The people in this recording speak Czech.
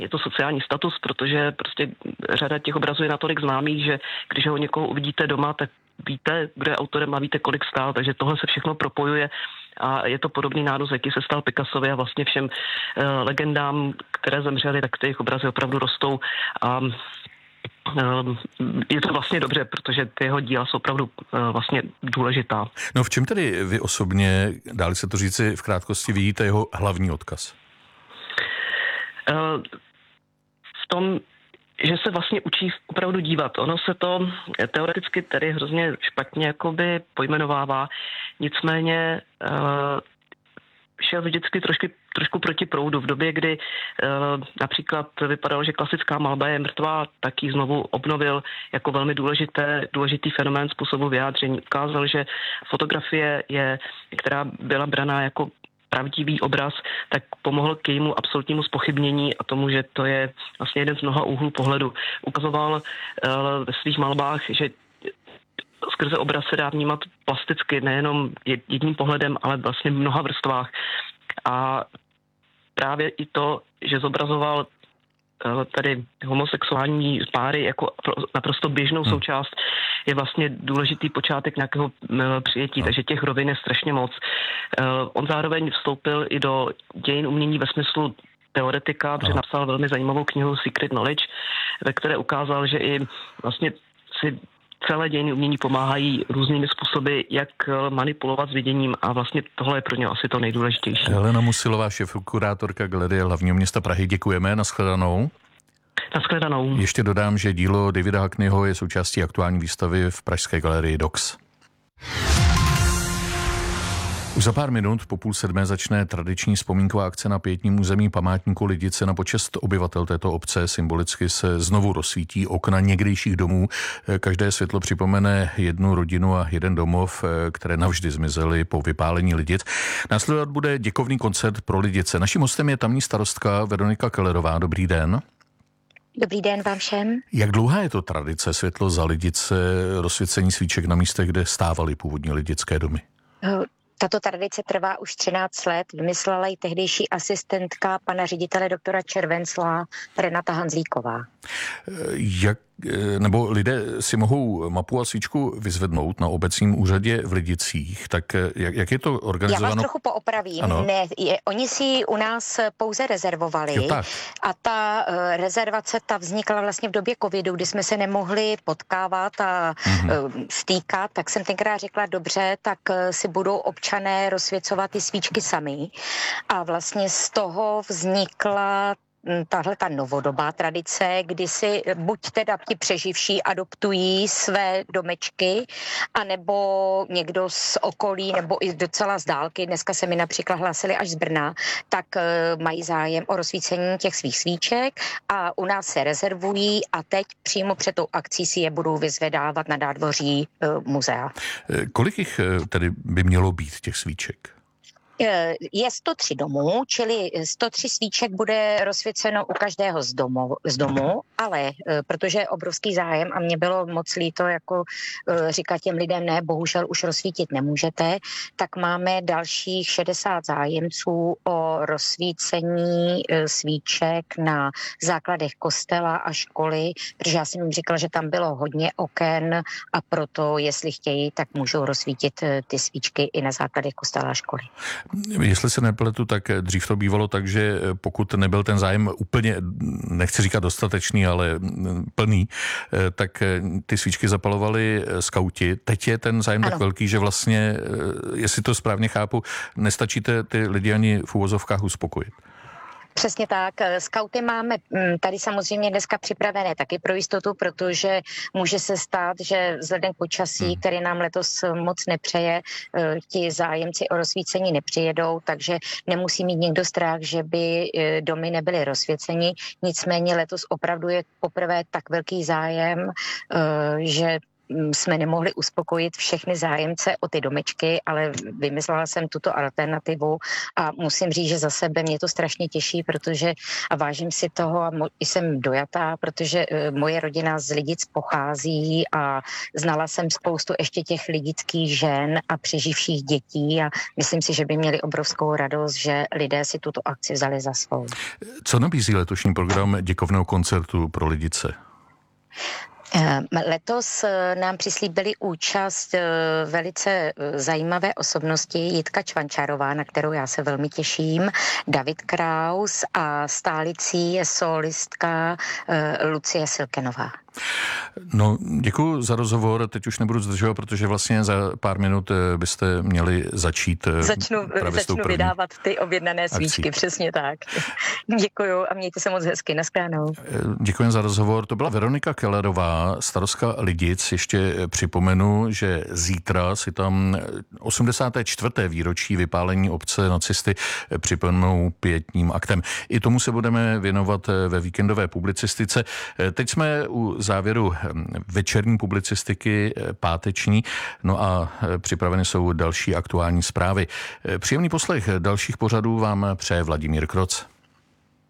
je to sociální status, protože prostě řada těch obrazů je natolik známých, že když ho někoho uvidíte doma, tak víte, kdo je autorem a víte, kolik stál, takže tohle se všechno propojuje a je to podobný nárůst, jaký se stal Picassovi a vlastně všem legendám, které zemřely, tak ty jejich obrazy opravdu rostou a je to vlastně dobře, protože ty jeho díla jsou opravdu vlastně důležitá. No v čem tedy vy osobně, dá se to říci v krátkosti, vidíte jeho hlavní odkaz? V tom, že se vlastně učí opravdu dívat. Ono se to teoreticky tedy hrozně špatně jakoby pojmenovává, nicméně šel vždycky trošku proti proudu. V době, kdy například vypadalo, že klasická malba je mrtvá, tak ji znovu obnovil jako velmi důležitý fenomén způsobu vyjádření. Ukázal, že fotografie která byla braná jako pravdivý obraz, tak pomohl k jejímu absolutnímu zpochybnění a tomu, že to je vlastně jeden z mnoha úhlů pohledu. Ukazoval ve svých malbách, že skrze obraz se dá vnímat plasticky, nejenom jedním pohledem, ale vlastně v mnoha vrstvách. A právě i to, že zobrazoval tady homosexuální páry jako naprosto běžnou součást, je vlastně důležitý počátek nějakého přijetí, takže těch rovin je strašně moc. On zároveň vstoupil i do dějin umění ve smyslu teoretika, protože napsal velmi zajímavou knihu Secret Knowledge, ve které ukázal, že i vlastně si celé dějiny umění pomáhají různými způsoby, jak manipulovat s viděním a vlastně tohle je pro ně asi to nejdůležitější. Helena Musilová, šéfkurátorka Galerie hlavního města Prahy. Děkujeme, nashledanou. Nashledanou. Ještě dodám, že dílo Davida Hackneyho je součástí aktuální výstavy v pražské galerii Dox. Už za pár minut po 6:30 začne tradiční vzpomínková akce na pietním území památníku Lidice na počest obyvatel této obce. Symbolicky se znovu rozsvítí okna někdejších domů. Každé světlo připomene jednu rodinu a jeden domov, které navždy zmizely po vypálení Lidic. Následovat bude děkovný koncert pro Lidice. Naším hostem je tamní starostka Veronika Kellerová. Dobrý den. Dobrý den vám všem. Jak dlouhá je to tradice světlo za Lidice, rozsvícení svíček na místech, kde stávaly původní lidické domy? Tato tradice trvá už 13 let. Vymyslela ji tehdejší asistentka pana ředitele doktora Červencla Renata Hanzlíková. Nebo lidé si mohou mapu a svíčku vyzvednout na obecním úřadě v Lidicích, tak jak je to organizováno? Já vás trochu poopravím. Oni si ji u nás pouze rezervovali a ta rezervace vznikla vlastně v době covidu, kdy jsme se nemohli potkávat a stýkat, tak jsem tenkrát řekla, dobře, tak si budou občané rozsvěcovat ty svíčky sami a vlastně z toho vznikla tahle ta novodobá tradice, kdy si buď teda ti přeživší adoptují své domečky, anebo někdo z okolí, nebo i docela z dálky, dneska se mi například hlásili až z Brna, tak mají zájem o rozsvícení těch svých svíček a u nás se rezervují a teď přímo před tou akcí si je budou vyzvedávat na nádvoří muzea. Kolik jich tedy by mělo být těch svíček? Je 103 domů, čili 103 svíček bude rozsvěceno u každého z domu, ale protože je obrovský zájem a mě bylo moc líto jako říkat těm lidem, ne, bohužel už rozsvítit nemůžete, tak máme dalších 60 zájemců o rozsvícení svíček na základech kostela a školy, protože já jsem jim říkala, že tam bylo hodně oken a proto, jestli chtějí, tak můžou rozsvítit ty svíčky i na základech kostela a školy. Jestli se nepletu, tak dřív to bývalo tak, že pokud nebyl ten zájem úplně, nechci říkat dostatečný, ale plný, tak ty svíčky zapalovali skauti. Teď je ten zájem tak velký, že vlastně, jestli to správně chápu, nestačíte ty lidi ani v uvozovkách uspokojit. Přesně tak. Skauty máme tady samozřejmě dneska připravené taky pro jistotu, protože může se stát, že vzhledem k počasí, který nám letos moc nepřeje, ti zájemci o rozsvícení nepřijedou, takže nemusí mít nikdo strach, že by domy nebyly rozsvěceni. Nicméně letos opravdu je poprvé tak velký zájem, že jsme nemohli uspokojit všechny zájemce o ty domečky, ale vymyslela jsem tuto alternativu a musím říct, že za sebe mě to strašně těší, protože a vážím si toho a jsem dojatá, protože moje rodina z Lidic pochází a znala jsem spoustu ještě těch lidických žen a přeživších dětí a myslím si, že by měli obrovskou radost, že lidé si tuto akci vzali za svou. Co nabízí letošní program děkovného koncertu pro Lidice? Letos nám přislíbili účast velice zajímavé osobnosti Jitka Čvančárová, na kterou já se velmi těším, David Kraus a stálicí je solistka Lucie Silkenová. No, děkuji za rozhovor. Teď už nebudu zdržovat, protože vlastně za pár minut byste měli začít. Začnu vydávat ty objednané svíčky, přesně tak. Děkuji a mějte se moc hezky. Naschledanou. Děkuji za rozhovor. To byla Veronika Kellerová, starostka Lidic. Ještě připomenu, že zítra si tam 84. výročí vypálení obce nacisty připomenou pietním aktem. I tomu se budeme věnovat ve víkendové publicistice. Teď jsme u závěru večerní publicistiky páteční, no a připraveny jsou další aktuální zprávy. Příjemný poslech dalších pořadů vám přeje Vladimír Kroc.